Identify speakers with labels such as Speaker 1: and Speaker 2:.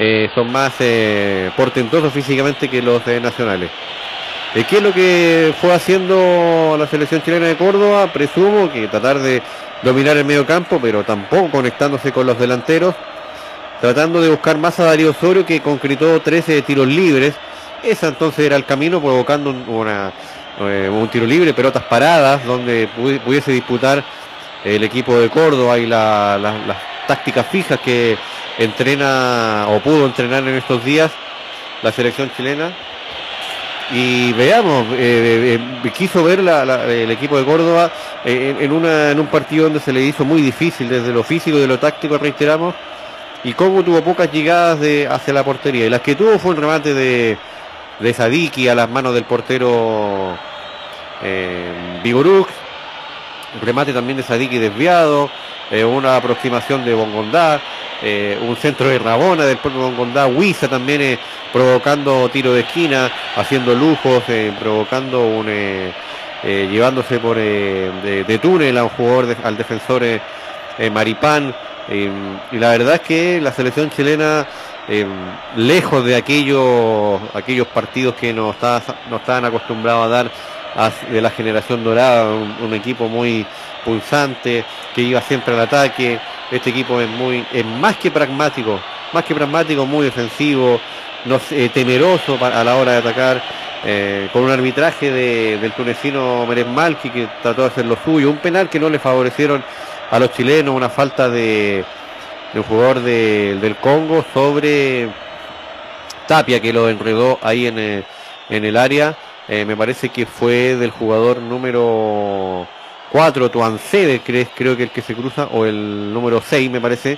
Speaker 1: son más portentosos físicamente que los nacionales. ¿Qué es lo que fue haciendo la selección chilena de Córdoba? Presumo que tratar de dominar el medio campo, pero tampoco conectándose con los delanteros, tratando de buscar más a Darío Osorio, que concretó 13 tiros libres. Ese entonces era el camino, provocando un tiro libre, pelotas paradas, donde pudiese disputar el equipo de Córdoba y las tácticas fijas que entrena o pudo entrenar en estos días la selección chilena. Y veamos, quiso ver el equipo de Córdoba en un partido donde se le hizo muy difícil desde lo físico y de lo táctico, reiteramos, y cómo tuvo pocas llegadas hacia la portería, y las que tuvo fue un remate de Sadiki a las manos del portero Vigorux, un remate también de Sadiki desviado, una aproximación de Bongondá, un centro de Rabona del propio Bongondá, Huiza también provocando tiro de esquina, haciendo lujos, provocando llevándose por de túnel a un jugador, al defensor Maripán, y la verdad es que la selección chilena, lejos de aquellos partidos que nos estaban acostumbrados a dar de la generación dorada, un equipo muy pulsante, que iba siempre al ataque. Este equipo es más que pragmático, muy defensivo, temeroso a la hora de atacar, con un arbitraje del tunecino Meres Malki, que trató de hacer lo suyo, un penal que no le favorecieron a los chilenos, una falta de un jugador del Congo sobre Tapia, que lo enredó ahí en el área. Me parece que fue del jugador número 4, Tuancede, creo que el que se cruza, o el número 6, me parece,